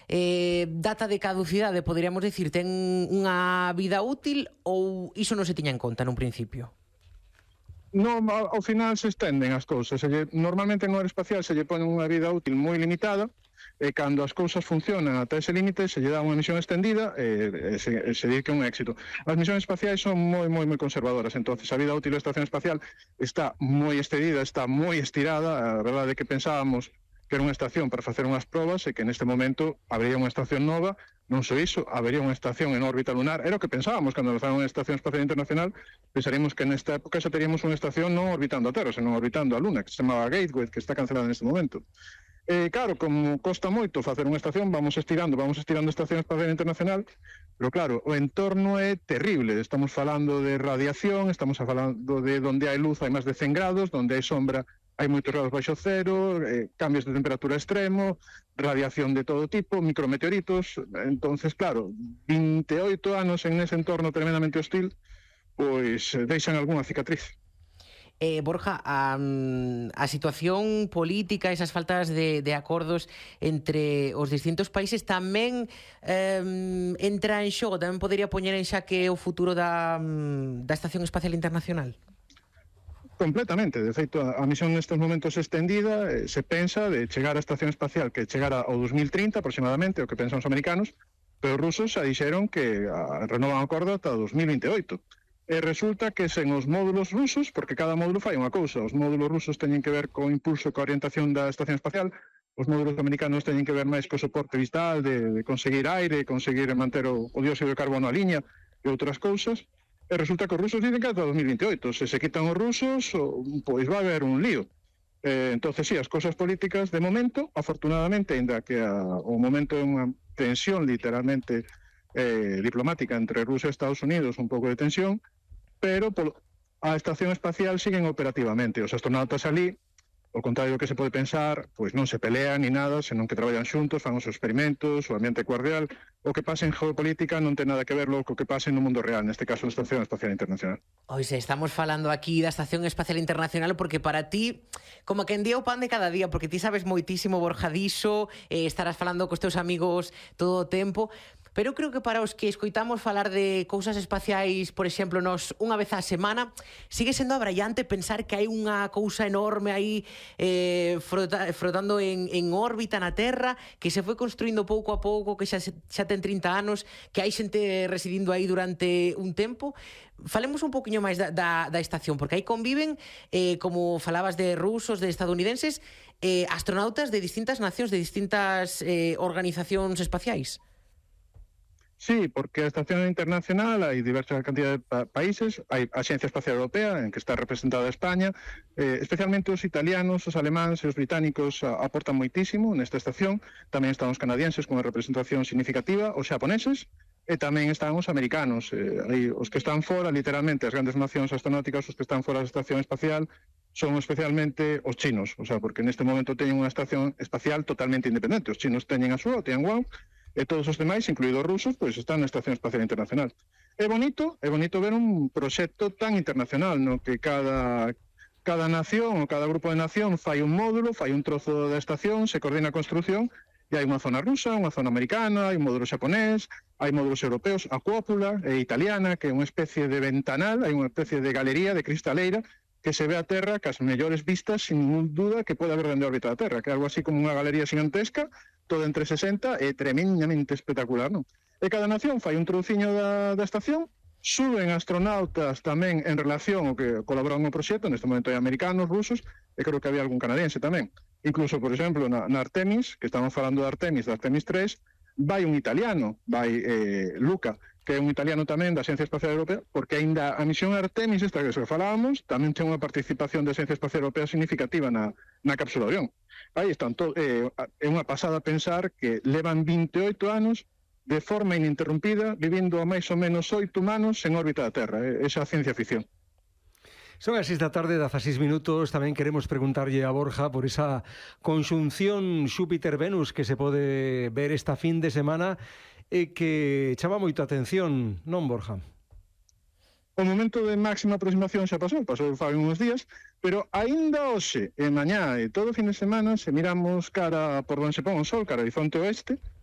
data de caducidade, poderíamos dicir, ten unha vida útil ou iso non se tiña en conta nun principio? No, ao final se estenden as cousas. Normalmente en aeroespacial se lle pone unha vida útil moi limitada, e cando as cousas funcionan ata ese límite se lle dá unha misión extendida e se di que é un éxito. As misións espaciais son moi conservadoras, entonces a vida útil da estación espacial está moi excedida, está moi estirada. A verdade é que pensábamos que era unha estación para facer unhas probas e que neste momento habría unha estación nova. Non só iso, habería unha estación en órbita lunar. Era o que pensábamos cando lanzaron a Estación Espacial Internacional. Pensaríamos que nesta época xa teríamos unha estación non orbitando a Terra, senón orbitando a Luna, que se chamaba Gateway, que está cancelada neste momento. Claro, como costa moito facer unha estación, vamos estirando a Estación Espacial Internacional, pero claro, o entorno é terrible. Estamos falando de radiación, estamos falando de onde hai luz hai máis de 100 grados, onde hai sombra hai moitos grados baixo cero, cambios de temperatura extremo, radiación de todo tipo, micrometeoritos. Entonces, claro, 28 anos en ese entorno tremendamente hostil, pois deixan algunha cicatriz. Borja, a situación política, esas faltas de acordos entre os distintos países tamén entra en xogo, tamén podería poñer en xaque o futuro da Estación Espacial Internacional? Completamente. De feito, a misión nestes momentos extendida, se pensa de chegar á Estación Espacial, que chegara ao 2030 aproximadamente, o que pensan os americanos, pero os rusos xa dixeron que renovan o acordo ata 2028. E resulta que sen os módulos rusos, porque cada módulo fai unha cousa, os módulos rusos teñen que ver co impulso, coa orientación da Estación Espacial, os módulos americanos teñen que ver máis co soporte vital, de conseguir aire, conseguir manter o dióxido de carbono a liña e outras cousas. E resulta que os rusos dicen que ata 2028. Se quitan os rusos, pois vai haber un lío. Entonces, sí, as cousas políticas, de momento, afortunadamente, ainda que o momento é unha tensión literalmente diplomática entre Rusia e Estados Unidos, un pouco de tensión, pero a estación espacial siguen operativamente. Os astronautas ali, ao contrario do que se pode pensar, pois non se pelean ni nada, senón que traballan xuntos, fan os experimentos, o ambiente cordial. O que pasa en geopolítica non ten nada que ver co que pasa no mundo real, neste caso a Estación Espacial Internacional. Oxe, estamos falando aquí da Estación Espacial Internacional porque para ti, como que en día o pan de cada día, porque ti sabes moitísimo, Borja, diso, estarás falando cos teus amigos todo o tempo, pero creo que para os que escoitamos falar de cousas espaciais, por exemplo, nos unha vez á semana, sigue sendo abraiante pensar que hai unha cousa enorme aí frotando en órbita na Terra, que se foi construindo pouco a pouco, que xa ten 30 anos, que hai xente residindo aí durante un tempo. Falemos un poquinho máis da estación, porque aí conviven, como falabas de rusos, de estadounidenses, astronautas de distintas nacións, de distintas organizacións espaciais. Sí, porque a Estación Internacional hai diversa cantidad de países, hai a Axencia Espacial Europea, en que está representada España, especialmente os italianos, os alemáns e os británicos aportan moitísimo nesta estación, tamén están os canadienses con unha representación significativa, os xaponeses, e tamén están os americanos, os que están fora, literalmente, as grandes nacións astronáuticas, os que están fora da Estación Espacial, son especialmente os chinos, o sea, porque neste momento teñen unha estación espacial totalmente independente, os chinos teñen a súa, o Tianguán, e todos os demais, incluídos os rusos, pois están na Estación Espacial Internacional. É bonito ver un proxecto tan internacional, no que cada nación ou cada grupo de nación fai un módulo, fai un trozo da estación, se coordina a construción, e hai unha zona rusa, unha zona americana, hai un módulo xaponés, hai módulos europeos, a cúpula italiana, que é unha especie de ventanal, hai unha especie de galería, de cristaleira, que se ve a Terra cas mellores vistas, sin ningún duda, que pode haber dende a órbita da Terra, que é algo así como unha galería gigantesca, todo entre 60, e tremendamente espectacular, non? E cada nación fai un trouciño da estación, suben astronautas tamén en relación ao que colaboran no proxecto, neste momento hai americanos, rusos, e creo que había algún canadiense tamén. Incluso, por exemplo, na Artemis, que estamos falando da Artemis 3, vai un italiano, vai Luca, que é un italiano tamén da Axencia Espacial Europea, porque aínda a misión Artemis, esta que falábamos, tamén ten unha participación da Axencia Espacial Europea significativa na cápsula Orión. Aí están é unha pasada pensar que levan 28 anos de forma ininterrumpida, vivindo a máis ou menos 8 humanos en órbita da Terra. Esa ciencia ficción. Son as 6 da tarde, 16 minutos. Tamén queremos preguntarlle a Borja por esa conxunción Xúpiter-Venus que se pode ver esta fin de semana e que chama moito a atención, non, Borja? O momento de máxima aproximación xa pasou fai uns días, pero aínda hoxe e mañá e todo o fin de semana, se miramos cara por onde se pon o sol, cara ao horizonte oeste,